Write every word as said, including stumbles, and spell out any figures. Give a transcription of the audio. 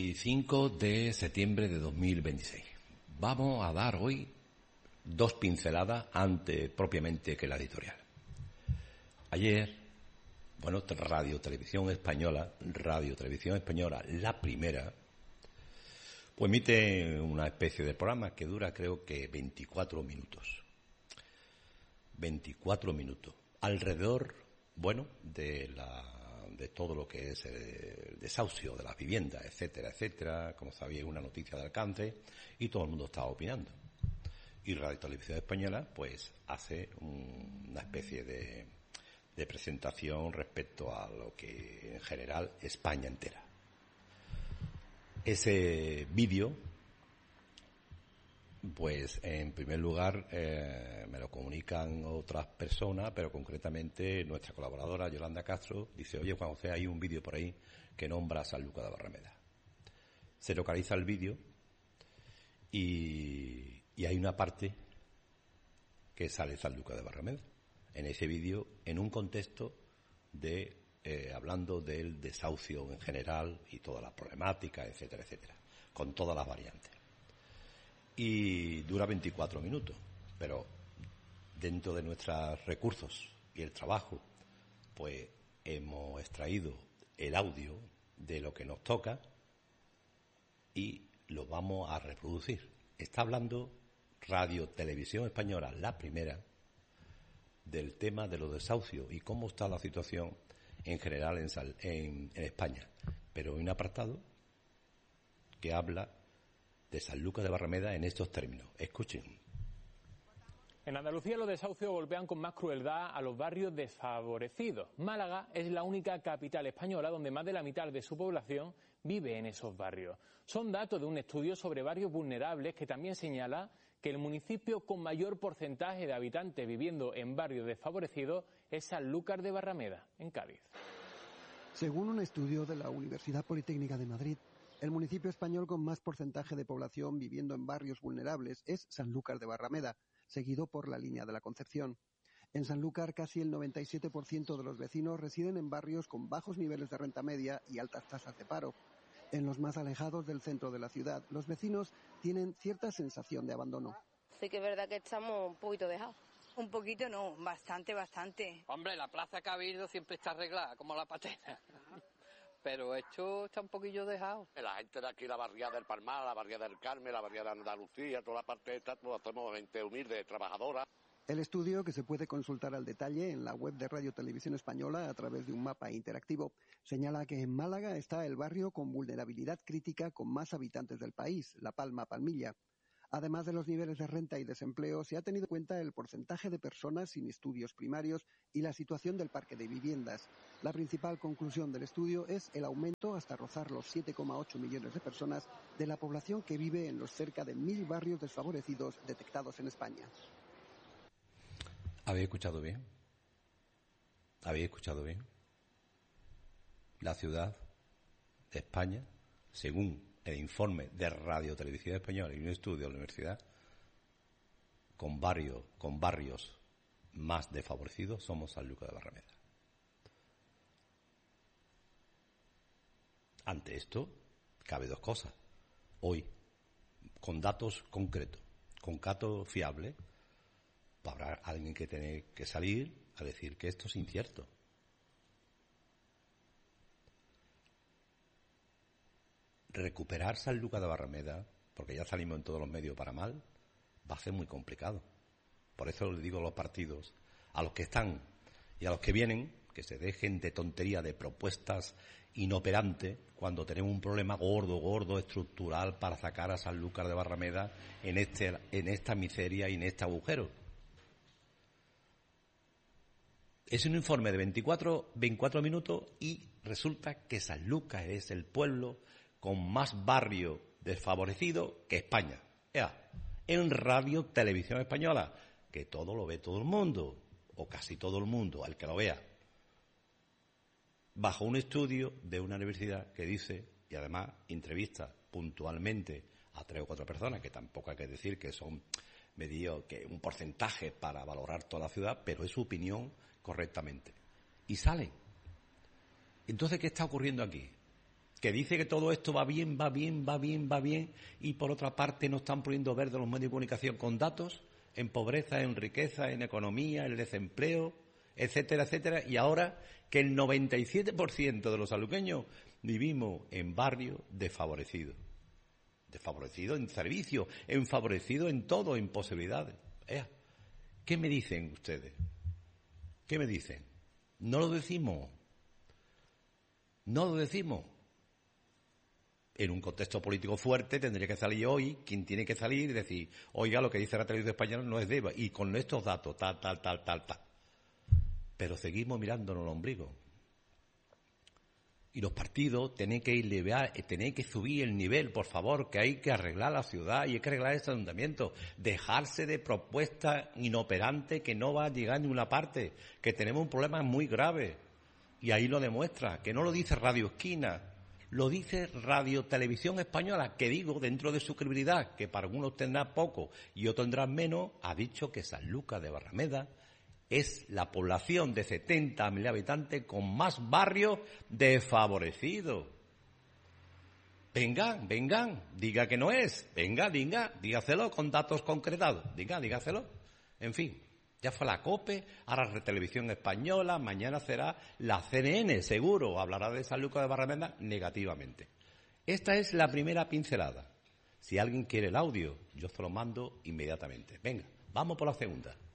cinco de septiembre de dos mil veintiséis. Vamos a dar hoy dos pinceladas antes propiamente que la editorial. Ayer, bueno, Radio Televisión Española, Radio Televisión Española, la primera, pues emite una especie de programa que dura creo que veinticuatro minutos. veinticuatro minutos. Alrededor, bueno, de la de todo lo que es el desahucio de las viviendas, etcétera, etcétera. Como sabéis, una noticia de alcance y todo el mundo estaba opinando. Y Radio Televisión Española, pues, hace un, una especie de, de presentación respecto a lo que, en general, España entera. Ese vídeo, pues, en primer lugar, eh, me lo comunican otras personas, pero concretamente nuestra colaboradora Yolanda Castro dice: oye, Juan José, hay un vídeo por ahí que nombra a Sanlúcar de Barrameda. Se localiza el vídeo y, y hay una parte que sale Sanlúcar de Barrameda en ese vídeo, en un contexto de eh, hablando del desahucio en general y todas las problemáticas, etcétera, etcétera, con todas las variantes. Y dura veinticuatro minutos, pero dentro de nuestros recursos y el trabajo, pues hemos extraído el audio de lo que nos toca y lo vamos a reproducir. Está hablando Radio Televisión Española, la primera, del tema de los desahucios y cómo está la situación en general en, en, en España, pero hay un apartado que habla de Sanlúcar de Barrameda en estos términos. Escuchen. En Andalucía los desahucios golpean con más crueldad a los barrios desfavorecidos. Málaga es la única capital española donde más de la mitad de su población vive en esos barrios. Son datos de un estudio sobre barrios vulnerables que también señala que el municipio con mayor porcentaje de habitantes viviendo en barrios desfavorecidos es Sanlúcar de Barrameda, en Cádiz. Según un estudio de la Universidad Politécnica de Madrid, el municipio español con más porcentaje de población viviendo en barrios vulnerables es Sanlúcar de Barrameda, seguido por la Línea de la Concepción. En Sanlúcar, casi el noventa y siete por ciento de los vecinos residen en barrios con bajos niveles de renta media y altas tasas de paro. En los más alejados del centro de la ciudad, los vecinos tienen cierta sensación de abandono. Sí que es verdad que estamos un poquito dejados. Un poquito no, bastante, bastante. Hombre, la plaza Cabildo siempre está arreglada, como la patena. Pero esto está un poquillo dejado. La gente de aquí, la barriada del Palmar, la barriada del Carmen, la barriada de Andalucía, toda la parte esta, pues hacemos gente humilde, trabajadora. El estudio, que se puede consultar al detalle en la web de Radio Televisión Española a través de un mapa interactivo, señala que en Málaga está el barrio con vulnerabilidad crítica con más habitantes del país, La Palma Palmilla. Además de los niveles de renta y desempleo, se ha tenido en cuenta el porcentaje de personas sin estudios primarios y la situación del parque de viviendas. La principal conclusión del estudio es el aumento hasta rozar los siete coma ocho millones de personas de la población que vive en los cerca de mil barrios desfavorecidos detectados en España. ¿Habéis escuchado bien? ¿Habéis escuchado bien? La ciudad de España, según el informe de Radio Televisión Española y un estudio de la universidad, con barrios, con barrios más desfavorecidos, somos Sanlúcar de Barrameda. Ante esto, cabe dos cosas. Hoy, con datos concretos, con datos fiables, habrá alguien que tiene que salir a decir que esto es incierto. Recuperar Sanlúcar de Barrameda, porque ya salimos en todos los medios para mal, va a ser muy complicado. Por eso les digo a los partidos, a los que están y a los que vienen, que se dejen de tontería, de propuestas inoperantes, cuando tenemos un problema gordo, gordo, estructural para sacar a Sanlúcar de Barrameda en, este, en esta miseria y en este agujero. Es un informe de veinticuatro, veinticuatro minutos y resulta que Sanlúcar es el pueblo con más barrios desfavorecidos que España. Ya, en Radio Televisión Española, que todo lo ve todo el mundo, o casi todo el mundo, al que lo vea, bajo un estudio de una universidad que dice, y además entrevista puntualmente a tres o cuatro personas, que tampoco hay que decir que son medidos, que un porcentaje para valorar toda la ciudad, pero es su opinión correctamente. Y sale. Entonces, ¿qué está ocurriendo aquí? que dice que todo esto va bien, va bien, va bien, va bien, y por otra parte no están poniendo verde los medios de comunicación con datos, en pobreza, en riqueza, en economía, en desempleo, etcétera, etcétera, y ahora que el noventa y siete por ciento de los sanluqueños vivimos en barrios desfavorecidos. Desfavorecidos en servicios, enfavorecidos en todo, en posibilidades. ¿Eh? ¿Qué me dicen ustedes? ¿Qué me dicen? No lo decimos. No lo decimos. En un contexto político fuerte tendría que salir hoy, quien tiene que salir y decir, oiga, lo que dice la televisión española no es de Eva, y con estos datos, tal, tal, tal, tal, tal. Pero seguimos mirándonos el ombligo. Y los partidos tienen que elevar, tienen que subir el nivel, por favor, que hay que arreglar la ciudad y hay que arreglar este ayuntamiento. Dejarse de propuestas inoperantes que no va a llegar a ninguna parte, que tenemos un problema muy grave. Y ahí lo demuestra, que no lo dice Radio Esquina, lo dice Radio Televisión Española, que digo, dentro de su credibilidad, que para algunos tendrá poco y otros tendrán menos, ha dicho que Sanlúcar de Barrameda es la población de setenta mil habitantes con más barrios desfavorecidos. Venga, vengan, diga que no es, venga, diga, dígaselo con datos concretados, diga, dígaselo. En fin, ya fue la COPE, ahora la Televisión Española, mañana será la C N N, seguro, hablará de Sanlúcar de Barrameda negativamente. Esta es la primera pincelada. Si alguien quiere el audio, yo se lo mando inmediatamente. Venga, vamos por la segunda.